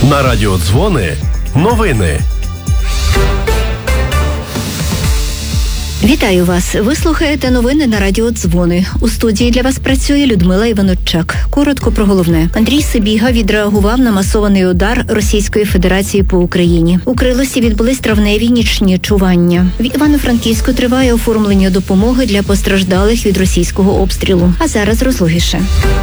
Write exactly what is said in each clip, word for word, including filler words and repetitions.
На радіо Дзвони новини. Вітаю вас! Ви слухаєте новини на радіо Дзвони. У студії для вас працює Людмила Іваноччак. Коротко про головне. Андрій Сибіга відреагував на масований удар Російської Федерації по Україні. У Крилосі відбулись травневі нічні чування. В Івано-Франківську триває оформлення допомоги для постраждалих від російського обстрілу. А зараз розлогіше.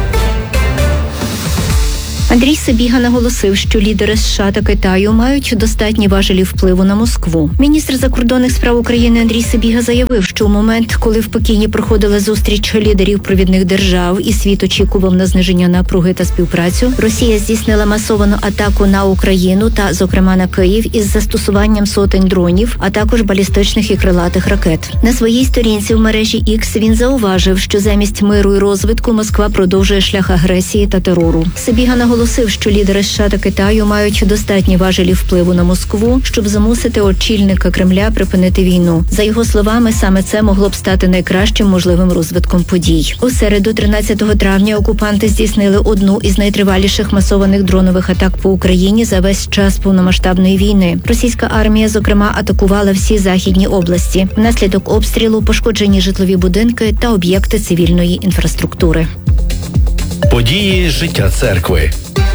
Андрій Сибіга наголосив, що лідери США та Китаю мають достатні важелі впливу на Москву. Міністр закордонних справ України Андрій Сибіга заявив, що у момент, коли в Пекіні проходила зустріч лідерів провідних держав і світ очікував на зниження напруги та співпрацю, Росія здійснила масовану атаку на Україну та, зокрема, на Київ із застосуванням сотень дронів, а також балістичних і крилатих ракет. На своїй сторінці в мережі X він зауважив, що замість миру і розвитку Москва продовжує шлях агресії та терору. Сибіга наголосив, Наголосив, що лідери США та Китаю мають достатні важелі впливу на Москву, щоб змусити очільника Кремля припинити війну. За його словами, саме це могло б стати найкращим можливим розвитком подій. У середу, тринадцятого травня, окупанти здійснили одну із найтриваліших масованих дронових атак по Україні за весь час повномасштабної війни. Російська армія, зокрема, атакувала всі західні області. Внаслідок обстрілу пошкоджені житлові будинки та об'єкти цивільної інфраструктури. Події життя церкви.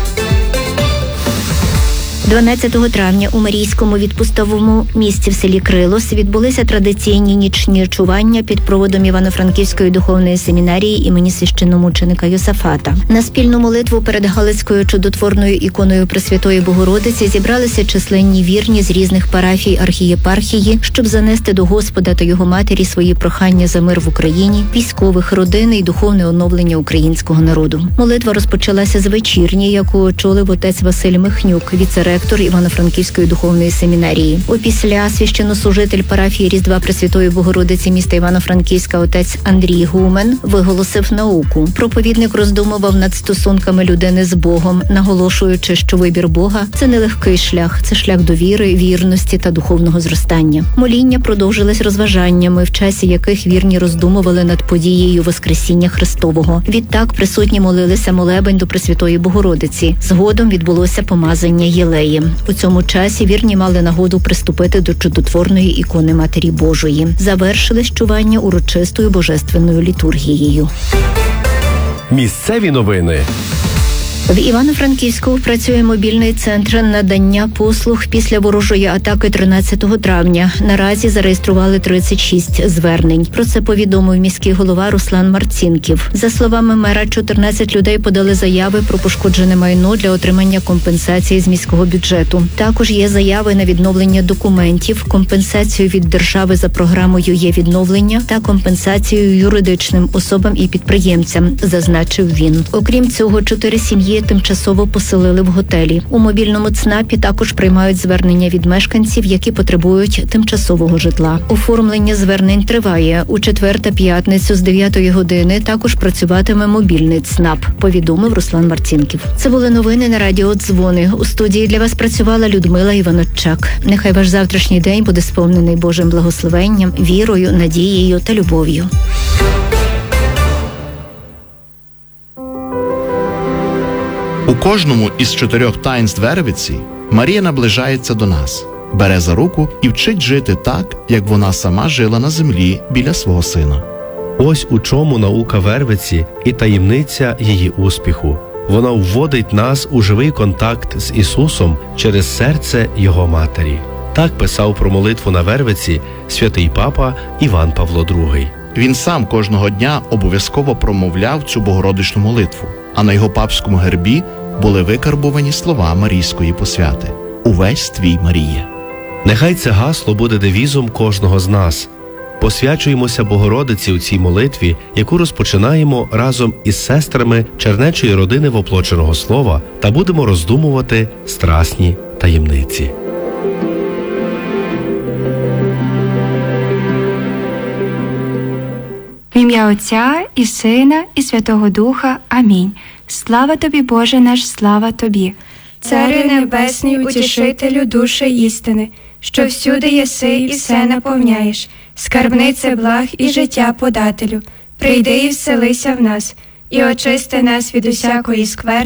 дванадцятого травня у Марійському відпустовому місті в селі Крилос відбулися традиційні нічні чування під проводом Івано-Франківської духовної семінарії імені священномученика Йосафата. На спільну молитву перед Галицькою чудотворною іконою Пресвятої Богородиці зібралися численні вірні з різних парафій архієпархії, щоб занести до Господа та його матері свої прохання за мир в Україні, військових, родини і духовне оновлення українського народу. Молитва розпочалася з вечірні, яку очолив отець Василь Михнюк, віце-ректор Івано-Франківської духовної семінарії. Опісля священнослужитель парафії Різдва Пресвятої Богородиці міста Івано-Франківська отець Андрій Гумен виголосив науку. Проповідник роздумував над стосунками людини з Богом, наголошуючи, що вибір Бога – це не легкий шлях, це шлях довіри, вірності та духовного зростання. Моління продовжились розважаннями, в часі яких вірні роздумували над подією Воскресіння Христового. Відтак присутні молилися молебень до Пресвятої Богородиці. Згодом відбулося помазання єлеї. У цьому часі вірні мали нагоду приступити до чудотворної ікони Матері Божої. Завершили чування урочистою божественною літургією. Місцеві новини. В Івано-Франківську працює мобільний центр надання послуг після ворожої атаки тринадцятого травня. Наразі зареєстрували тридцять шість звернень. Про це повідомив міський голова Руслан Марцінків. За словами мера, чотирнадцять людей подали заяви про пошкоджене майно для отримання компенсації з міського бюджету. Також є заяви на відновлення документів, компенсацію від держави за програмою «Є відновлення» та компенсацію юридичним особам і підприємцям, зазначив він. Окрім цього, чотири сім'ї тимчасово поселили в готелі. У мобільному ЦНАПі також приймають звернення від мешканців, які потребують тимчасового житла. Оформлення звернень триває. У четвер та п'ятницю з дев'ятої години також працюватиме мобільний ЦНАП, повідомив Руслан Марцінків. Це були новини на радіо Дзвони. У студії для вас працювала Людмила Іваноччак. Нехай ваш завтрашній день буде сповнений Божим благословенням, вірою, надією та любов'ю. У кожному із чотирьох таїнств Вервиці Марія наближається до нас, бере за руку і вчить жити так, як вона сама жила на землі біля свого сина. Ось у чому наука Вервиці і таємниця її успіху. Вона вводить нас у живий контакт з Ісусом через серце Його Матері. Так писав про молитву на Вервиці святий папа Іван Павло другий. Він сам кожного дня обов'язково промовляв цю богородичну молитву, а на його папському гербі були викарбовані слова Марійської посвяти «Увесь твій, Маріє». Нехай це гасло буде девізом кожного з нас. Посвячуємося Богородиці у цій молитві, яку розпочинаємо разом із сестрами чернечої родини воплоченого слова, та будемо роздумувати страсні таємниці. В ім'я Отця і Сина і Святого Духа. Амінь. Слава тобі, Боже наш, слава тобі. Цари небесний, утішителю душі істини, що всюди єси і все наповняєш, скарбнице благ і життя подателю, прийди і вселися в нас, і очисти нас від усякої скверни,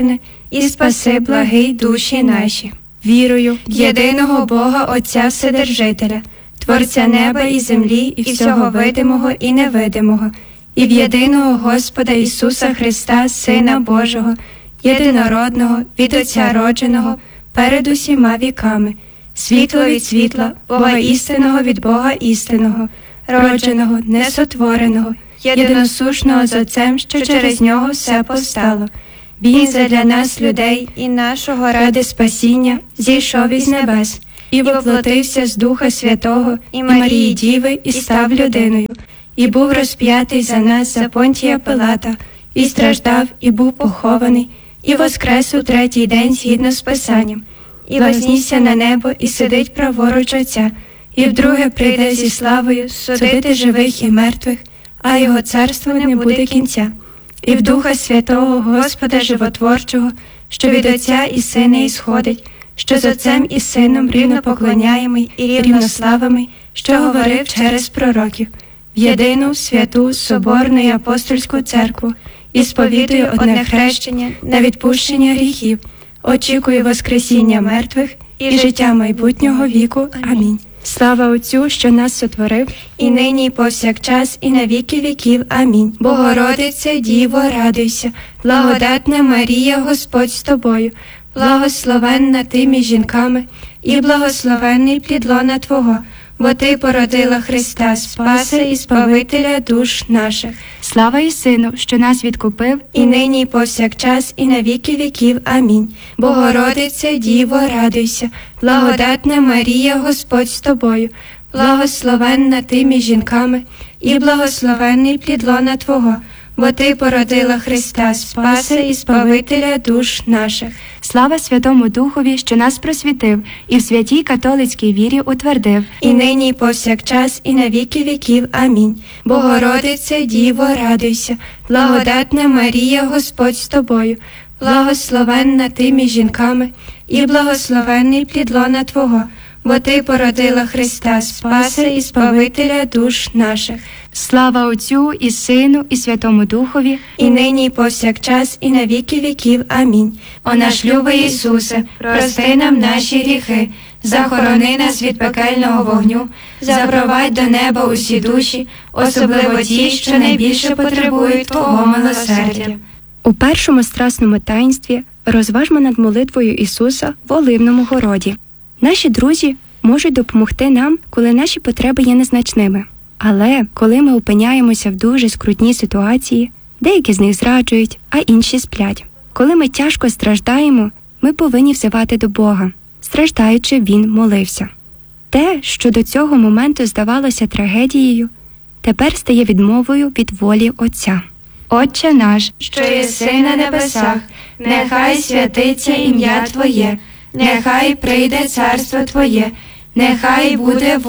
і спаси, благий, душі наші. Вірую в єдиного Бога Отця Вседержителя, Творця неба і землі, і всього видимого і невидимого, і в єдиного Господа Ісуса Христа, Сина Божого, єдинородного, від Отця родженого, перед усіма віками, світло від світла, Бога істинного від Бога істинного, родженого, несотвореного, єдиносушного з Отцем, що через нього все повстало. Він задля нас, людей, і нашого ради спасіння, зійшов із небес, і воплотився з Духа Святого, і Марії Діви, і став людиною, і був розп'ятий за нас за Понтія Пилата, і страждав, і був похований, і воскрес у третій день згідно з Писанням, і вознісся на небо, і сидить праворуч Отця, і вдруге прийде зі славою судити живих і мертвих, а його царство не буде кінця. І в Духа Святого, Господа Животворчого, що від Отця і Сина ісходить, що з Отцем і Сином рівнопоклоняємий і рівнославимий, що говорив через пророків, в єдину, святу, соборну і апостольську церкву, і сповідую одне хрещення на відпущення гріхів, очікую воскресіння мертвих і життя майбутнього віку. Амінь. Слава Отцю, що нас сотворив, і нині, і повсякчас, і на віки віків. Амінь. Богородице, Діво, радуйся, благодатна Марія, Господь з тобою, благословенна ти між жінками, і благословенний плід лона Твого, бо Ти породила Христа, Спаса і Збавителя душ наших. Слава і Сину, що нас відкупив, і нині, і повсякчас, і на віки віків. Амінь. Богородице, Діво, радуйся, благодатна Марія, Господь з тобою, благословенна ти між жінками, і благословенний плід лона Твого, бо Ти породила Христа, Спаса і Збавителя душ наших. Слава Святому Духові, що нас просвітив, і в святій католицькій вірі утвердив, і нині, і повсякчас, і на віки віків. Амінь. Богородице, Діво, радуйся, благодатна Марія, Господь з тобою, благословенна ти між жінками, і благословенний плід лона Твого, бо Ти породила Христа, Спаса і Збавителя душ наших. Слава Отцю і Сину, і Святому Духові, і нині, і повсякчас, і на віки віків. Амінь. О наш любий Ісусе, прости нам наші гріхи, захорони нас від пекельного вогню, запровадь до неба усі душі, особливо ті, що найбільше потребують Твого милосердя. У першому страсному таїнстві розважмо над молитвою Ісуса в Оливному городі. Наші друзі можуть допомогти нам, коли наші потреби є незначними. Але коли ми опиняємося в дуже скрутній ситуації, деякі з них зраджують, а інші сплять. Коли ми тяжко страждаємо, ми повинні взивати до Бога. Страждаючи, Він молився. Те, що до цього моменту здавалося трагедією, тепер стає відмовою від волі Отця. Отче наш, що єси на небесах, нехай святиться ім'я Твоє, нехай прийде царство Твоє, нехай буде воля